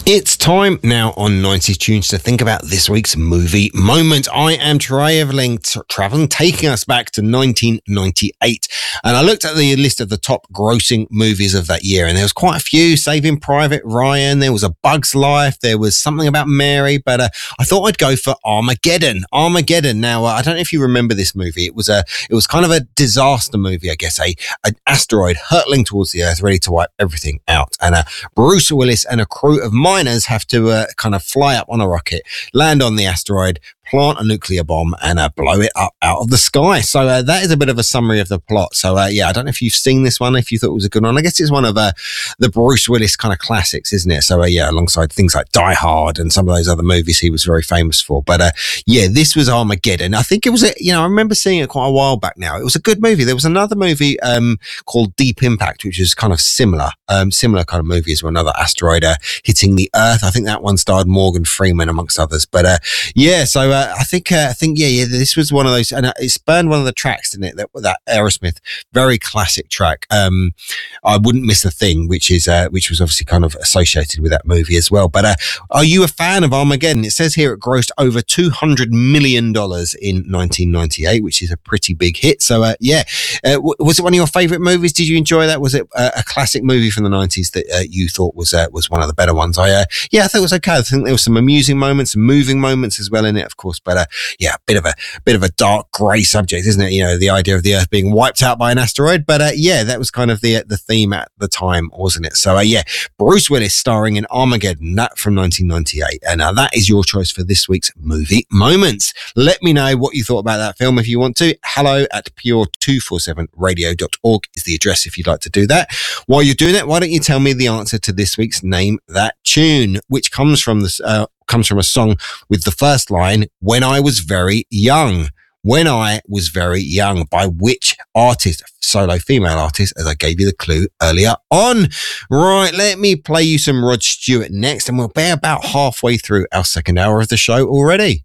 It's time now on 90 Tunes to think about this week's movie moment. I am traveling, taking us back to 1998. And I looked at the list of the top grossing movies of that year, and there was quite a few. Saving Private Ryan, there was A Bug's Life, there was Something About Mary, but I thought I'd go for Armageddon. Now, I don't know if you remember this movie. It was kind of a disaster movie, I guess. An asteroid hurtling towards the Earth, ready to wipe everything out. And Bruce Willis and a crew of miners have to kind of fly up on a rocket, land on the asteroid, plant a nuclear bomb, and blow it up out of the sky. So that is a bit of a summary of the plot. So I don't know if you've seen this one, if you thought it was a good one. I guess it's one of the Bruce Willis kind of classics, isn't it? So alongside things like Die Hard and some of those other movies he was very famous for. But this was Armageddon. I think it was, I remember seeing it quite a while back now. It was a good movie. There was another movie called Deep Impact, which is kind of similar kind of movie as well. Another asteroid hitting the Earth. I think that one starred Morgan Freeman amongst others. But I think this was one of those, and it spurned one of the tracks, didn't it? That Aerosmith, very classic track. I Wouldn't Miss a Thing, which was obviously kind of associated with that movie as well. But are you a fan of Armageddon? It says here it grossed over $200 million in 1998, which is a pretty big hit. So was it one of your favourite movies? Did you enjoy that? Was it a classic movie from the 90s that you thought was one of the better ones? I thought it was okay. I think there were some amusing moments, some moving moments as well in it, of course. But a bit of a dark grey subject, isn't it? The idea of the Earth being wiped out by an asteroid. But that was kind of the theme at the time, wasn't it? So Bruce Willis starring in Armageddon, that from 1998. And that is your choice for this week's movie moments. Let me know what you thought about that film if you want to. hello@pure247radio.org is the address if you'd like to do that. While you're doing that, why don't you tell me the answer to this week's Name That Tune, which comes from a song with the first line, When I Was Very Young. When I Was Very Young, by which artist? Solo female artist, as I gave you the clue earlier on. Right, let me play you some Rod Stewart next, and we'll be about halfway through our second hour of the show already.